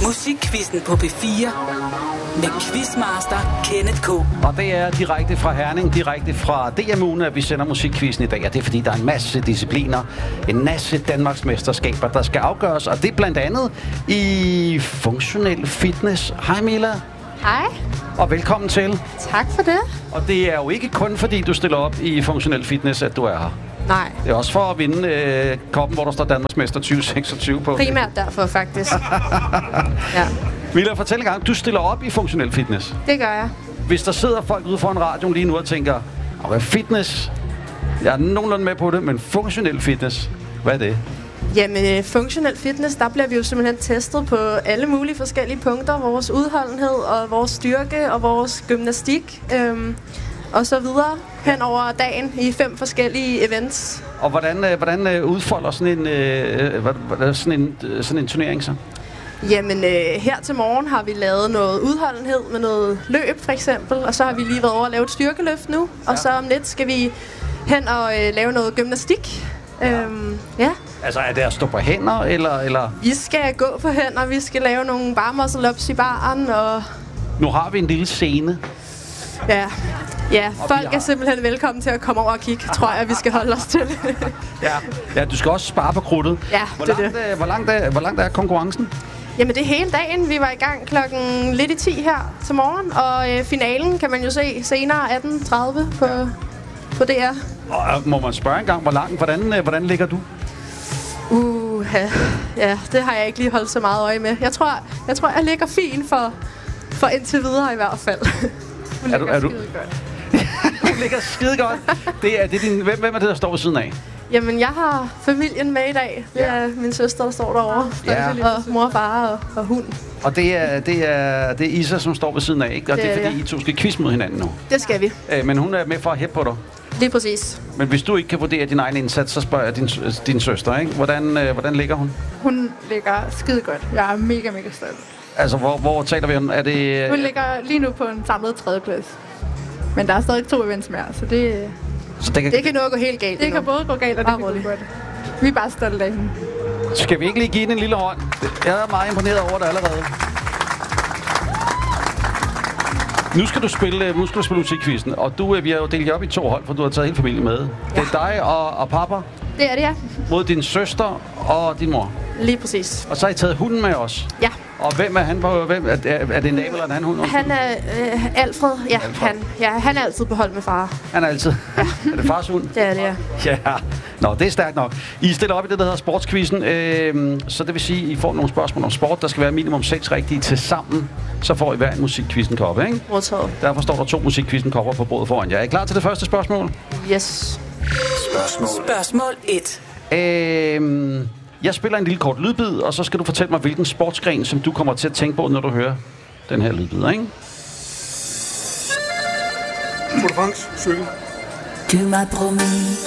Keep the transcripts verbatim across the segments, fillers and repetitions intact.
Musikquizzen på P fire med Quizmaster Kenneth K. Og det er direkte fra Herning, direkte fra D M U'en, at vi sender Musikquizzen i dag. Og det er fordi, der er en masse discipliner, en masse Danmarksmesterskaber, der skal afgøres. Og det er blandt andet i funktionel fitness. Hej Mila. Hej. Og velkommen til. Tak for det. Og det er jo ikke kun fordi, du stiller op i funktionel fitness, at du er her. Nej. Det er også for at vinde øh, koppen, hvor der står Danmarksmester tyve seksogtyve på. Primært derfor, faktisk. Ja. Mila, fortæl en gang, du stiller op i funktionel fitness. Det gør jeg. Hvis der sidder folk ude foran radioen lige nu og tænker, hvad fitness? Jeg er nogenlunde med på det, men funktionel fitness, hvad er det? Jamen, funktionel fitness, der bliver vi jo simpelthen testet på alle mulige forskellige punkter. Vores udholdenhed og vores styrke og vores gymnastik øhm, og så videre hen over dagen i fem forskellige events. Og hvordan, øh, hvordan udfolder sådan en, øh, sådan, en, sådan en turnering så? Jamen, øh, her til morgen har vi lavet noget udholdenhed med noget løb, for eksempel. Og så har vi lige været over at lave et styrkeløft nu. Ja. Og så om lidt skal vi hen og øh, lave noget gymnastik. Ja. Øhm, ja. Altså, er det at stå på hænder, eller, eller? Vi skal gå på hænder, vi skal lave nogle bar muscle-ups i baren, og... Nu har vi en lille scene. Ja, ja og folk har... er simpelthen velkommen til at komme over og kigge, tror jeg, vi skal holde os til. ja. ja, du skal også spare på krudtet. Ja, hvor det langt, det. Er, hvor, langt er, hvor langt er konkurrencen? Jamen, det er hele dagen. Vi var i gang klokken lidt i ti her til morgen, og øh, finalen kan man jo se senere atten tredive på, ja. på D R. Og må man spørge en gang, hvor langt, hvordan, øh, hvordan ligger du? Uh, ja. ja, det har jeg ikke lige holdt så meget øje med. Jeg tror, jeg, tror, jeg ligger fint for, for indtil videre i hvert fald. Hun er du, er du? Skide godt. Hun ligger skide godt. Det er, det er din, hvem, hvem er det, der står ved siden af? Jamen, jeg har familien med i dag. Det ja. er min søster, der står derovre. Ja. Og mor og far og, og hund. Og det er, det, er, det er Isa, som står ved siden af, ikke? Og det, det er fordi, ja. I to skal quiz mod hinanden nu. Det skal vi. Æ, men hun er med for at hæppe på dig. Lige præcis. Men hvis du ikke kan vurdere din egen indsats, så spørger jeg din, din søster, ikke? Hvordan, øh, hvordan ligger hun? Hun ligger skide godt. Jeg er mega, mega stolt. Altså, hvor, hvor taler vi om? Er det... Øh... Hun ligger lige nu på en samlet tredjeplads. Men der er stadig to events mere, så det... Så det kan, det kan nå at gå helt galt. Det kan både gå galt, og det kan gå godt. Vi er bare stolte af hende. Skal vi ikke lige give hende en lille hånd? Jeg er meget imponeret over det allerede. Nu skal du spille, nu skal du spille musikquizzen, og du, vi har jo delt jer op i to hold, for du har taget hele familien med. Ja. Det er dig og, og pappa. Det er det, ja. Mod din søster og din mor. Lige præcis. Og så har I taget hunden med os. Ja. Og hvem er han på? Hvem, er, er det en nabo eller en anden hund? Han er øh, Alfred. Ja, Alfred. Han, ja, han er altid på hold med far. Han er altid? Ja. Er det fars hund? Det er det, ja. Ja. Nå, det er stærkt nok. I stiller op i det, der hedder sportsquizzen. Øh, så det vil sige, at I får nogle spørgsmål om sport. Der skal være minimum seks rigtige til sammen. Så får I hver en musikquizzen-koppe, ikke? Modtaget. Derfor står der to musikquizzen-kopper på bordet foran jer. Er I klar til det første spørgsmål? Yes. Spørgsmål. Spørgsmål et. Øh, jeg spiller en lille kort lydbid, og så skal du fortælle mig, hvilken sportsgren, som du kommer til at tænke på, når du hører den her lydbid, ikke? Tour de France, cykel. Du m'as promis.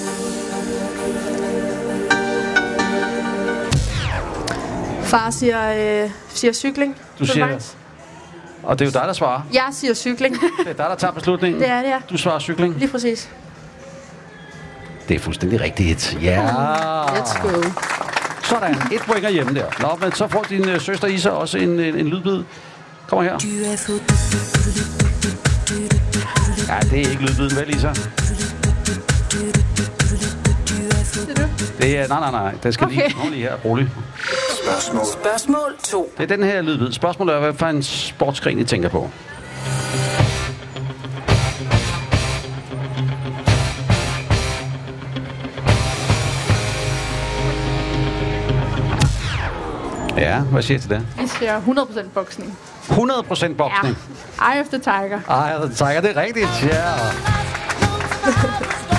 Far siger, øh, siger cykling. Du siger... Og det er jo dig, der svarer. Jeg siger cykling. Det er dig, der tager beslutningen. Det er det, ja. Du svarer cykling. Lige præcis. Det er fuldstændig rigtigt. Ja. Let's go. Sådan. Et point er hjemme der. Nå, men så får din øh, søster Isa også en, en, en lydbid. Kom her. Ja, det er ikke lydbiden, vel, Isa? Det er, nej, nej, nej. Det skal okay. lige, lige her. Rolig. Spørgsmål. Spørgsmål to. Det er den her lydbid. Spørgsmålet er, hvad for en sportsgren I tænker på? Ja, hvad siger I til det? Vi siger hundrede procent boksning. hundrede procent boksning? Ja. Eye of the Tiger. Eye of the Tiger, det er rigtigt, ja.